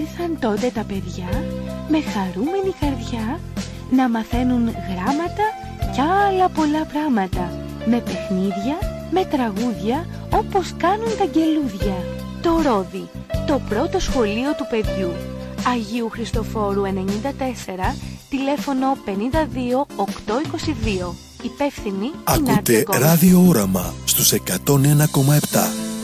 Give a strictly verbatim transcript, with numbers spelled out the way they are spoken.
ήλθαν τότε τα παιδιά με χαρούμενη καρδιά να μαθαίνουν γράμματα κι άλλα πολλά πράγματα, με παιχνίδια, με τραγούδια, όπως κάνουν τα γκελούδια. Το Ρόδι, το πρώτο σχολείο του παιδιού. Αγίου Χριστοφόρου ενενήντα τέσσερα, τηλέφωνο πενήντα δύο οκτακόσια είκοσι δύο. Υπεύθυνη η Νάντια. Ακούτε Ράδιο Όραμα στους εκατόν ένα κόμμα επτά.